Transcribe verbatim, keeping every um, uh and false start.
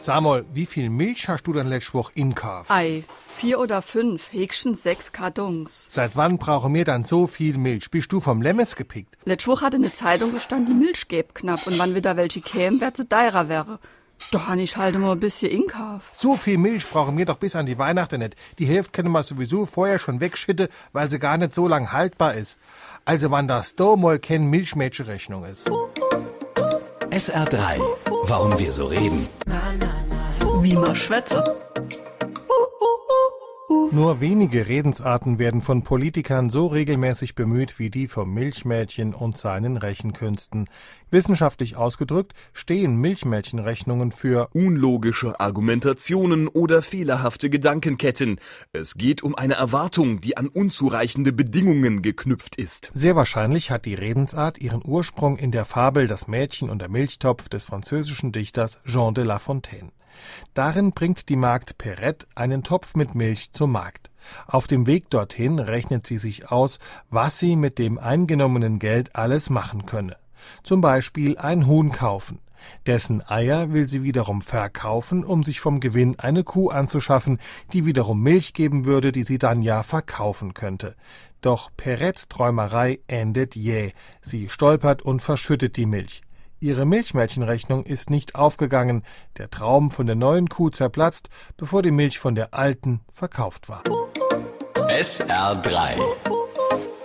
Sag mal, wie viel Milch hast du denn letzte Woche inkauft? Ei, vier oder fünf, höchstens sechs Kartons. Seit wann brauchen wir dann so viel Milch? Bist du vom Lemmes gepickt? Letzte Woche hatte eine Zeitung gestanden, die Milch gäb knapp. Und wann wieder welche kämen, wird sie teurer wäre. Doch han ich halt mal ein bisschen inkauft. So viel Milch brauchen wir doch bis an die Weihnachten nicht. Die Hälfte können wir sowieso vorher schon wegschütten, weil sie gar nicht so lang haltbar ist. Also wann das da mal keine Milchmädchenrechnung ist. S R drei. Warum wir so reden. Wie man schwätze. Nur wenige Redensarten werden von Politikern so regelmäßig bemüht wie die vom Milchmädchen und seinen Rechenkünsten. Wissenschaftlich ausgedrückt stehen Milchmädchenrechnungen für unlogische Argumentationen oder fehlerhafte Gedankenketten. Es geht um eine Erwartung, die an unzureichende Bedingungen geknüpft ist. Sehr wahrscheinlich hat die Redensart ihren Ursprung in der Fabel Das Mädchen und der Milchtopf des französischen Dichters Jean de La Fontaine. Darin bringt die Magd Perrette einen Topf mit Milch zum Markt. Auf dem Weg dorthin rechnet sie sich aus, was sie mit dem eingenommenen Geld alles machen könne. Zum Beispiel ein Huhn kaufen. Dessen Eier will sie wiederum verkaufen, um sich vom Gewinn eine Kuh anzuschaffen, die wiederum Milch geben würde, die sie dann ja verkaufen könnte. Doch Perrettes Träumerei endet jäh. Sie stolpert und verschüttet die Milch. Ihre Milchmädchenrechnung ist nicht aufgegangen, der Traum von der neuen Kuh zerplatzt, bevor die Milch von der alten verkauft war. S R drei.